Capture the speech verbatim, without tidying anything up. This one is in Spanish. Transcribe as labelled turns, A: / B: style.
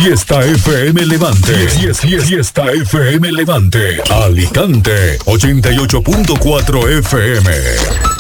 A: Fiesta F M Levante. Fiesta F M Levante. Alicante, ochenta y ocho punto cuatro F M.